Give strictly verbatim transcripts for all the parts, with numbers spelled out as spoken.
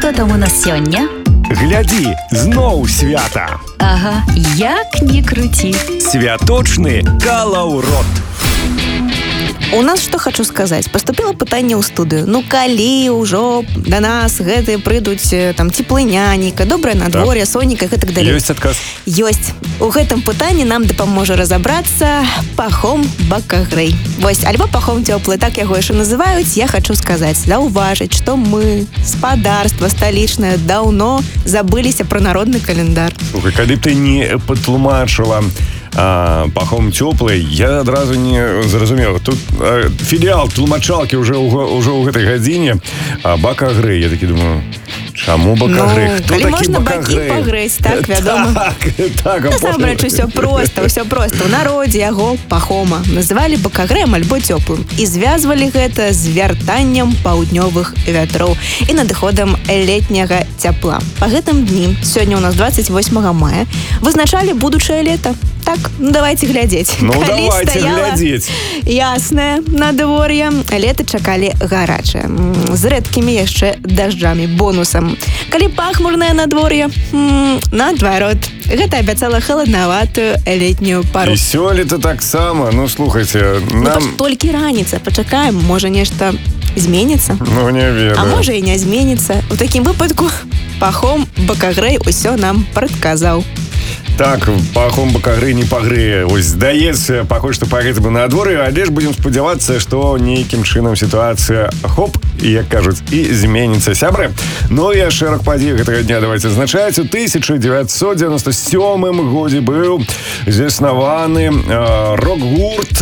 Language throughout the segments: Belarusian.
Што там у нас сёння? Глядзі, зноў свята. Ага, як не круці. Святочны калаўрот. У нас, што хачу сказаць, паступіла пытанне ў студыю. Ну, калі ўжо да нас гэтыя прыйдуць там цеплыняніка, добрае надвор'е, сонейка і гэтак далей. Ёсць адказ? Ёсць. У гэтым пытанні нам дапаможа разабрацца Пахом Бакагрэй. Вось, альбо Пахом цёплы, так яго яшчэ называюць. Я хачу сказаць, заўважыць, што мы, спадарства сталічнае, даўно забыліся пра народны календар. Слухай, калі б ты не патлумачыла А, Пахом цёплы, я адразу не зразумеў. Тут а, філіал тлумачалкі ўжо ўжо ў гэтай гадзіне, а Бакагрэй. Я такі думаю, чаму Бакагрэй? Ну, калі можна бакі пагрэць, так, вядома. Так, так. Насамрэч, усё проста, усё проста. У народзе яго Пахома называлі Бакагрэем альбо цёплым і звязвалі гэта з вяртаннем паўднёвых вятроў і надыходам летняга цяпла. Па гэтым дні, сёння ў нас дваццаць восьмага мая, вызначалі будучае лета. Так, ну давайте глядзець. Ну калі давайте глядзець. Яснае надвор'е, лета чакалі гарачае, з рэдкімі яшчэ дажджамі, бонусам. Калі пахмурнае надвор'е, наадварот, гэта абяцала халаднаватую летнюю пару. І сёлета таксама, ну слухайце, нам... Ну, толькі раніца, пачакаем, можа нешта зменіцца. Ну, не верю. А можа і не зменіцца. У такім выпадку Пахом Бакагрэй усё нам прадказаў. Так, Пахом Бакагрэй не пагрэе. Вось, здаецца, пакуль што пагрэць бы на дворы, але ж будзем спадзявацца, што нейкім чынам сітуацыя хоп, як кажуць, і зменіцца. Сябры, ну і шэраг падзей гэтага дня давайте адзначаць. У тысяча дзевяцьсот дзевяносто сёмым годзе быў заснаваны э, рок-гурт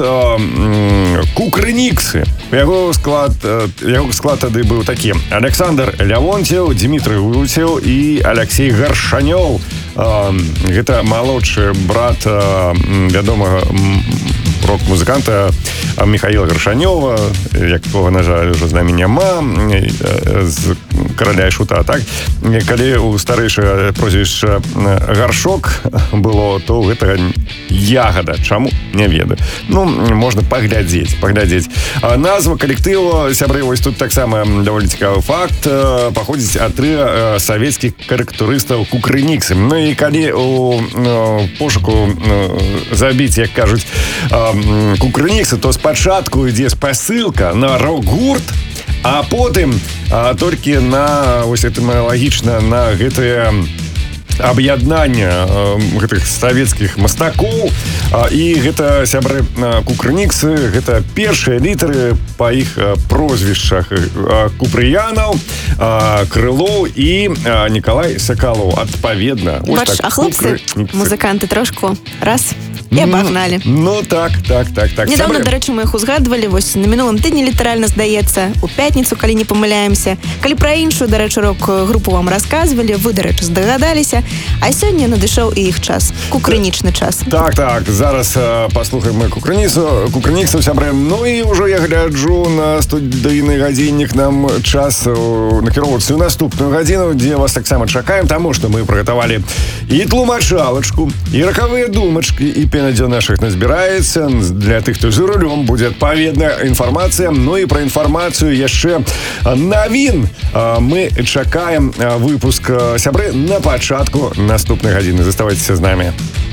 э, Кукрыниксы. Яго склад, э, яго склад тады быў такі: Александр Лявонцеў, Дмітрый Гуцеў і Алексей Гаршанёў. Э, гэта малодшы брат э, вядомага рок-музыканта Михаила Гаршанёва, якога, на жаль, ужо з намі няма, з караля і шута, так? Калі у старэйшае прозвішча Гаршок было, то гэтага ягада. Чаму? Не ведаю. Ну, можна паглядзець, паглядзець. Назва калектыву, сябры, вось тут таксама даволі цікавы факт, паходзіць ад трыа савецкіх карыкатурыстаў Кукрыниксы. Ну і калі у пошуку забіць, як кажуць, Кукрыниксы, то спачатку ідзе спасылка на рок-гурт, а потым а, толькі на, вось этымалагічна, на гэтае аб'яднанне гэтых савецкіх мастакоў. І гэта, сябры, Кукрыниксы, гэта першыя літары па іх прозвішчах: Купрыянаў, Крылоў і Нікалай Сакалоў. Адпаведна. Бач, так, а хлопцы, музыканты, трошку раз і абагналі. Ну так, так, так, так. Недавно, до речі, ми їх узгадували, ось на минулому тижні літерально, здається, у п'ятницю, коли не помиляємося. Коли про іншу, до речі, рок-групу вам розказували, ви, до речі, здогадалися. А сьогодні надійшов і їх час, кукринічний час. Так, так, зараз uh, послухаємо Кукрыниксов, сябры. Ну і вже я гляджу на студійний годинник, нам час uh, накіровуватися у наступну годину, де вас так само чекаємо, тому що ми приготували і тлумачалочку, і рокові думочки, і пенадзё наших назбіраецца. Для тых, хто за рулем, будзе адпаведная інфармацыя. Ну і пра інфармацыю яшчэ навін. Мы чакаем выпуск, сябры, на пачатку наступнай гадзіны. Заставайцеся з намі.